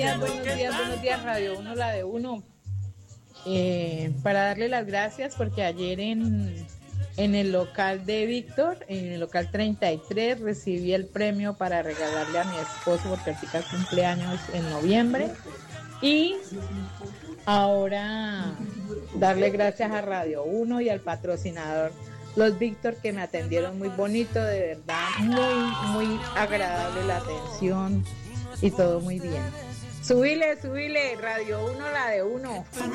buenos días, Radio Uno, la de uno. Para darle las gracias porque ayer en el local de Víctor, en el local 33, recibí el premio para regalarle a mi esposo porque ahorita cumpleaños en noviembre. Y ahora darle gracias a Radio Uno y al patrocinador, los Víctor, que me atendieron muy bonito, de verdad, muy agradable la atención y todo muy bien. Subile, Radio Uno, la de uno.